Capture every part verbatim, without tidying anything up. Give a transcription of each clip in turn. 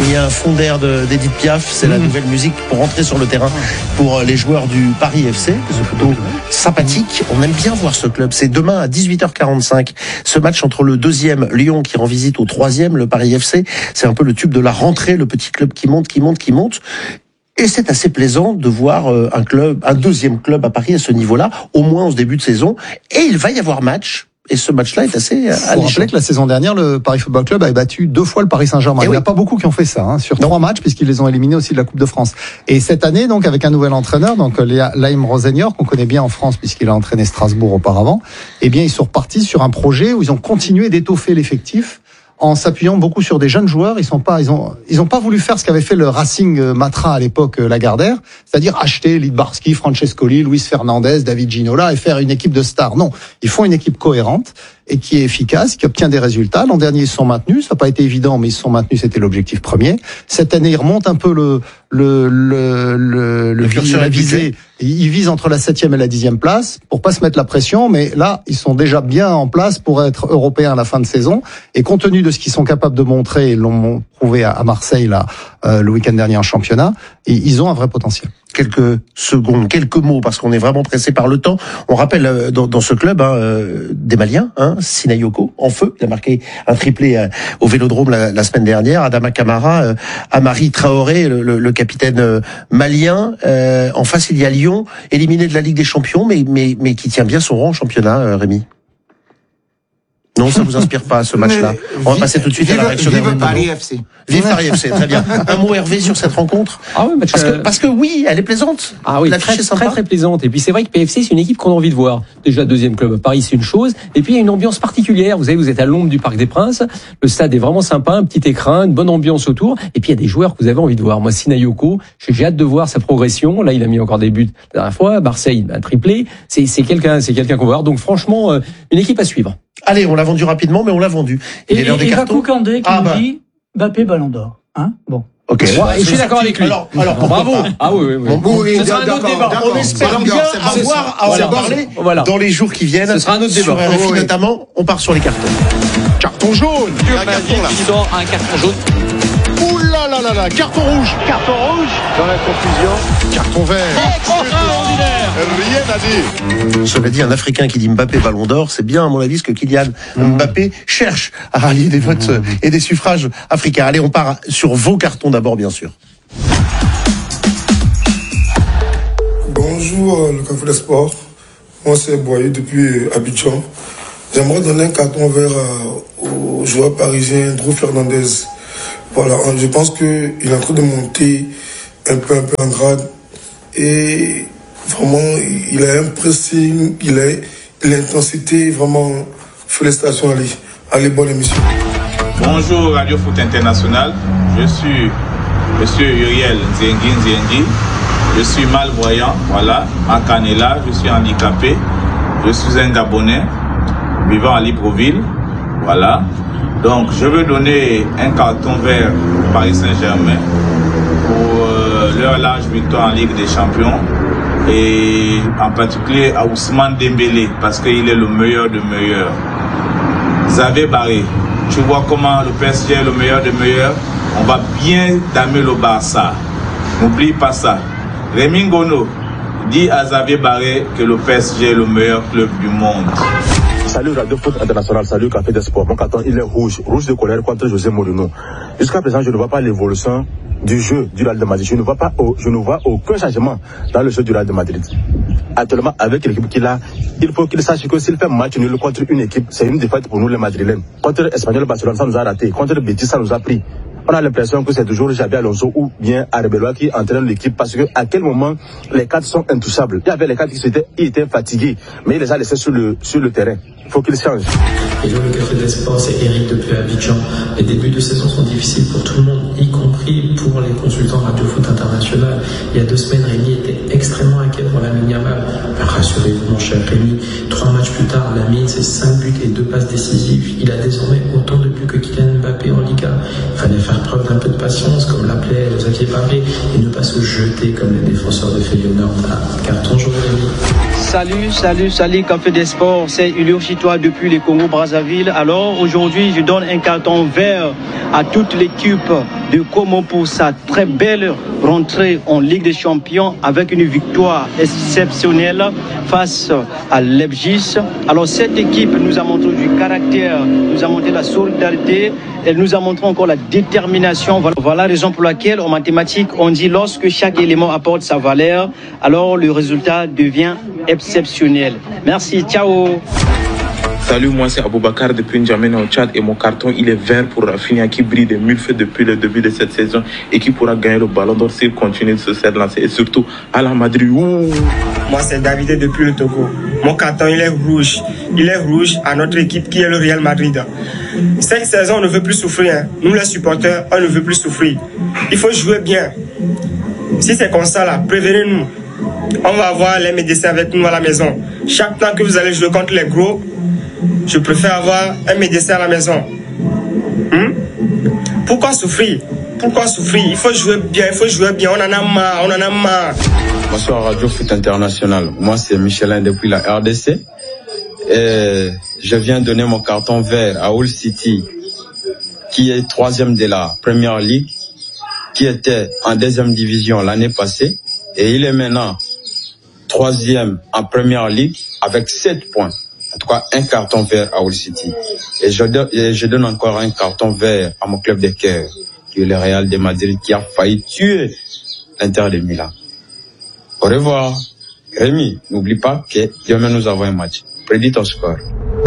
Il y a un fond d'air d'Edith Piaf, c'est mmh. la nouvelle musique pour rentrer sur le terrain pour les joueurs du Paris F C. C'est plutôt sympathique. On aime bien voir ce club. C'est demain à dix-huit heures quarante-cinq. Ce match entre le deuxième Lyon qui rend visite au troisième, le Paris F C. C'est un peu le tube de la rentrée, le petit club qui monte, qui monte, qui monte. Et c'est assez plaisant de voir un club, un deuxième club à Paris à ce niveau-là, au moins en ce début de saison. Et il va y avoir match. Et ce match-là est assez alléchant. Faut rappeler que la saison dernière, le Paris Football Club avait battu deux fois le Paris Saint-Germain. Et il n'y oui. a pas beaucoup qui ont fait ça, hein, sur non. trois matchs, puisqu'ils les ont éliminés aussi de la Coupe de France. Et cette année, donc, avec un nouvel entraîneur, donc Laim Rosenior, qu'on connaît bien en France, puisqu'il a entraîné Strasbourg auparavant, eh bien, ils sont repartis sur un projet où ils ont continué d'étoffer l'effectif en s'appuyant beaucoup sur des jeunes joueurs. Ils sont pas, ils ont, ils ont pas voulu faire ce qu'avait fait le Racing Matra à l'époque, Lagardère, c'est-à-dire acheter Lidbarski, Francescoli, Luis Fernandez, David Ginola et faire une équipe de stars. Non, ils font une équipe cohérente et qui est efficace, qui obtient des résultats. L'an dernier, ils se sont maintenus. Ça n'a pas été évident, mais ils se sont maintenus. C'était l'objectif premier. Cette année, ils remontent un peu le, le, le, le, le, le la visée. Ils visent entre la septième et la dixième place pour pas se mettre la pression, mais là, ils sont déjà bien en place pour être européens à la fin de saison. Et compte tenu de ce qu'ils sont capables de montrer, ils l'ont prouvé à Marseille là, euh, le week-end dernier en championnat, et ils ont un vrai potentiel. Quelques secondes, quelques mots, parce qu'on est vraiment pressé par le temps. On rappelle euh, dans, dans ce club hein, euh, des Maliens, hein, Sinayoko, en feu, il a marqué un triplé euh, au Vélodrome la, la semaine dernière. Adama Kamara, euh, Amari Traoré, le, le, le capitaine euh, malien. Euh, en face, il y a Lyon, éliminé de la Ligue des Champions, mais mais mais qui tient bien son rang en championnat, euh, Rémi. Non, ça vous inspire pas ce match-là. On va passer tout de suite vive, à la réaction vive d'Hervé. Paris F C. Vive Paris F C, très bien. Un mot Hervé sur cette rencontre. Ah oui, match parce que parce que oui, elle est plaisante. Ah oui, très, très très plaisante. Et puis c'est vrai que P F C c'est une équipe qu'on a envie de voir. Déjà deuxième club à Paris, c'est une chose. Et puis il y a une ambiance particulière. Vous savez, vous êtes à l'ombre du Parc des Princes. Le stade est vraiment sympa, un petit écran, une bonne ambiance autour. Et puis il y a des joueurs que vous avez envie de voir. Moi, Sinayoko, j'ai hâte de voir sa progression. Là, il a mis encore des buts la dernière fois. Marseille, un triplé. C'est c'est quelqu'un, c'est quelqu'un qu'on va voir. Donc franchement, une équipe à suivre. Allez, on l'a vendu rapidement, mais on l'a vendu. Il et, est l'heure des cartons. Et Kandé qui ah nous bah. dit Mbappé Ballon d'Or. Hein bon. Ok. Ouais, et je suis d'accord avec lui. Alors, alors bravo. Ah oui, oui, oui. Bon, oui ce sera un autre débat. On espère bien avoir à en parler voilà. dans les jours qui viennent. Ce sera un autre débat. Sur R F I notamment, on part sur les cartons. Carton jaune. Un carton là. Qui sort un carton jaune. Ouh là là là là, carton rouge. Carton rouge. Dans la confusion. Carton vert. Extraordinaire. Rien à dire. Cela dit, un Africain qui dit Mbappé Ballon d'Or, c'est bien à mon avis ce que Kylian Mbappé cherche à rallier des votes et des suffrages africains. Allez, on part sur vos cartons d'abord, bien sûr. Bonjour, le Café des Sports. Moi, c'est Boyou depuis Abidjan. J'aimerais donner un carton vert au joueur parisien Drew Fernandez. Voilà, je pense qu'il est en train de monter un peu, un peu en grade. Et vraiment, il a un pressing, il a l'intensité, vraiment, félicitations à lui. Allez, bonne émission. Bonjour Radio Foot International, je suis Monsieur Uriel Nzengi Nzengi, je suis malvoyant, voilà, à Canela, je suis handicapé, je suis un Gabonais vivant à Libreville, voilà. Donc je veux donner un carton vert au Paris Saint-Germain pour euh, leur large victoire en Ligue des Champions et en particulier à Ousmane Dembélé parce qu'il est le meilleur de meilleurs. Xavier Barré, tu vois comment le P S G est le meilleur des meilleurs. On va bien damer le Barça. N'oublie pas ça. Rémi Ngono dit à Xavier Barré que le P S G est le meilleur club du monde. Salut Radio Foot International, salut Café des Sports. Mon carton, il est rouge, rouge de colère contre José Mourinho. Jusqu'à présent, je ne vois pas l'évolution du jeu du Real de Madrid. Je ne vois pas, je ne vois aucun changement dans le jeu du Real de Madrid. Actuellement, avec l'équipe qu'il a, il faut qu'il sache que s'il fait match nul contre une équipe, c'est une défaite pour nous les Madrilènes. Contre Espanyol Barcelone, ça nous a raté. Contre Betis, ça nous a pris. On a l'impression que c'est toujours Xabi Alonso ou bien Arbeloa qui entraîne l'équipe parce que à quel moment les quatre sont intouchables. Il y avait les quatre qui étaient, ils étaient fatigués, mais il les a laissés sur le, sur le terrain. Il faut qu'ils changent. Hello, le Café des Sports, c'est Eric depuis Abidjan. Les débuts de saison sont difficiles pour tout le monde, y compris pour les consultants Radio Foot International. Il y a deux semaines, Rémi était extrêmement inquiet pour Lamine Yamal. Rassurez-vous, mon cher Rémi, trois matchs plus tard, Lamine, c'est cinq buts et deux passes décisives. Il a désormais autant de buts que Kylian Mbappé en Liga. Il fallait faire preuve d'un peu de patience, comme l'appelait Xavier Barré, et ne pas se jeter comme les défenseurs de Feyenoord. Carton jaune, Rémi. Salut, salut, salut, Café des Sports, c'est Ulio Chitois depuis les Congo-Brazzaville. Alors aujourd'hui, je donne un carton vert à toute l'équipe de Como pour sa très belle rentrée en Ligue des Champions avec une victoire exceptionnelle face à Leipzig. Alors cette équipe nous a montré du caractère, nous a montré la solidarité, elle nous a montré encore la détermination. Voilà, voilà la raison pour laquelle en mathématiques on dit lorsque chaque élément apporte sa valeur, alors le résultat devient exceptionnel. Merci, ciao. Salut, moi c'est Aboubakar depuis N'Djamena au Tchad et mon carton il est vert pour Rafinha qui brille de mille feux depuis le début de cette saison et qui pourra gagner le ballon d'or s'il continue de se faire lancer et surtout à la Madrid. Ouh. Moi c'est David depuis le Togo. Mon carton il est rouge. Il est rouge à notre équipe qui est le Real Madrid. Cette saison on ne veut plus souffrir. Hein. Nous les supporters on ne veut plus souffrir. Il faut jouer bien. Si c'est comme ça là, prévenez-nous. On va avoir les médecins avec nous à la maison. Chaque temps que vous allez jouer contre les gros, je préfère avoir un médecin à la maison. Hmm? Pourquoi souffrir? Pourquoi souffrir? Il faut jouer bien, il faut jouer bien. On en a marre, on en a marre. Bonsoir Radio Foot International. Moi c'est Michelin depuis la R D C. Et je viens donner mon carton vert à Hull City, qui est troisième de la Premier League, qui était en deuxième division l'année passée. Et il est maintenant troisième en Premier League avec sept points. En tout cas, un carton vert à Hull City. Et je, donne, et je donne encore un carton vert à mon club de cœur, qui est le Real de Madrid, qui a failli tuer l'Inter de Milan. Au revoir. Rémi, n'oublie pas que demain nous avons un match. Prédis ton score.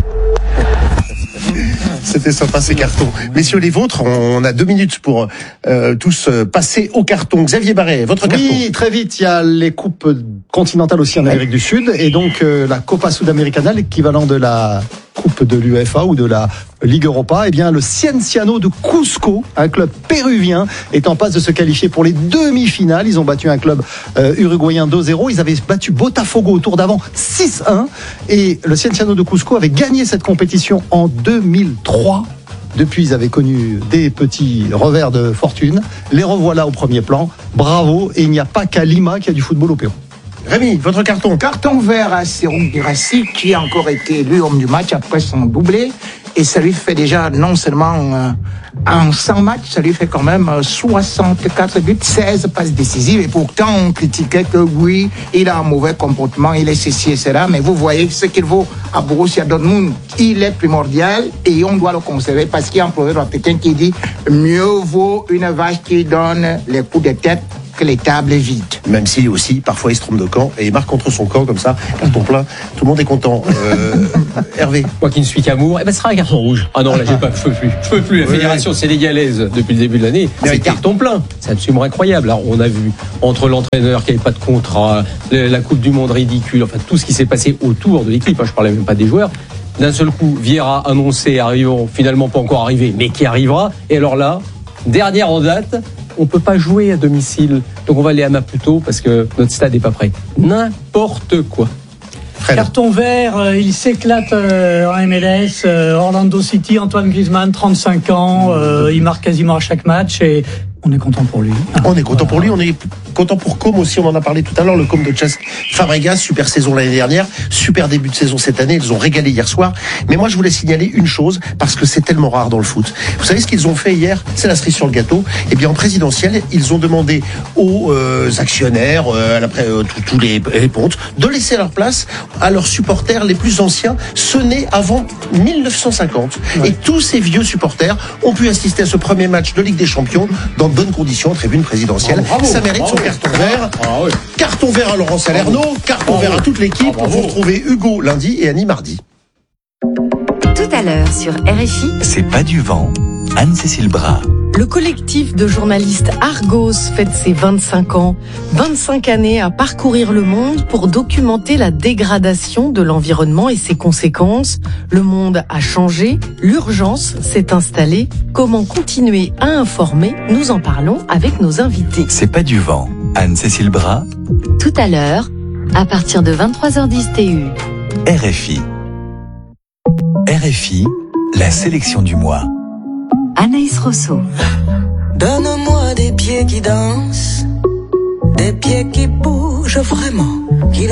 C'était sympa ces cartons. Messieurs, les vôtres, on a deux minutes pour euh, tous passer au carton. Xavier Barret, votre carton. Oui, très vite, il y a les coupes continentales aussi en Amérique du Sud et donc euh, la Copa Sudamericana, l'équivalent de la Coupe de l'UEFA ou de la Ligue Europa. Eh bien, le Cienciano de Cusco, un club péruvien, est en passe de se qualifier pour les demi-finales. Ils ont battu un club euh, uruguayen deux zéro. Ils avaient battu Botafogo au tour d'avant six un. Et le Cienciano de Cusco avait gagné cette compétition en deux mille trois. Depuis, ils avaient connu des petits revers de fortune. Les revoilà au premier plan. Bravo. Et il n'y a pas qu'à Lima qu'il y a du football au Pérou. Rémi, votre carton. Carton vert à Seroum Girassi, qui a encore été élu homme du match après son doublé. Et ça lui fait déjà, non seulement euh, en cent matchs, ça lui fait quand même euh, soixante-quatre buts, seize passes décisives. Et pourtant, on critiquait que oui, il a un mauvais comportement, il est ceci et cela. Mais vous voyez ce qu'il vaut à Borussia Dortmund. Il est primordial et on doit le conserver parce qu'il y a un proverbe africain qui dit « Mieux vaut une vache qui donne les coups de tête que les tables vides. » Même si aussi, parfois, il se trompe de camp et il marque contre son camp, comme ça, carton plein, tout le monde est content. Euh, Hervé. Moi qui ne suis qu'amour, eh ben, ce sera un carton rouge. Ah non, là, j'ai pas, je peux plus. Je peux plus. La oui, fédération sénégalaise, depuis le début de l'année, c'est carton plein. C'est absolument incroyable. Alors, on a vu, entre l'entraîneur qui n'avait pas de contrat, la Coupe du Monde ridicule, enfin, tout ce qui s'est passé autour de l'équipe, hein, je parlais même pas des joueurs. D'un seul coup, Vieira annoncé, arrivant, finalement pas encore arrivé, mais qui arrivera. Et alors là, dernière en date, on peut pas jouer à domicile. Donc on va aller à Maputo parce que notre stade est pas prêt. N'importe quoi. Fred. Carton vert, euh, il s'éclate euh, en M L S. Euh, Orlando City, Antoine Griezmann, trente-cinq ans. Euh, il marque quasiment à chaque match et on est content pour lui. On est content pour lui, on est content pour Com aussi, on en a parlé tout à l'heure, le Com de Cesc Fabregas, super saison l'année dernière, super début de saison cette année, ils ont régalé hier soir. Mais moi je voulais signaler une chose, parce que c'est tellement rare dans le foot. Vous savez ce qu'ils ont fait hier? C'est la cerise sur le gâteau. Eh bien en présidentielle, ils ont demandé aux euh, actionnaires, euh, après euh, tous les, les pontes, de laisser leur place à leurs supporters les plus anciens, ceux nés avant mille neuf cent cinquante. Ouais. Et tous ces vieux supporters ont pu assister à ce premier match de Ligue des Champions dans de bonnes conditions, tribune présidentielle. Bravo, ça mérite bravo, son carton vert. Ah, oui. Carton vert à Laurent Salerno, carton bravo. vert à toute l'équipe. Ah, vous retrouvez Hugo lundi et Annie mardi. Tout à l'heure sur R F I. C'est pas du vent. Anne-Cécile Bras. Le collectif de journalistes Argos fête ses vingt-cinq ans. vingt-cinq années à parcourir le monde pour documenter la dégradation de l'environnement et ses conséquences. Le monde a changé, l'urgence s'est installée. Comment continuer à informer? Nous en parlons avec nos invités. C'est pas du vent. Anne-Cécile Bras. Tout à l'heure, à partir de vingt-trois heures dix T U. R F I. R F I, la sélection du mois. Anaïs Rousseau. Donne-moi des pieds qui dansent, des pieds qui bougent vraiment. Qui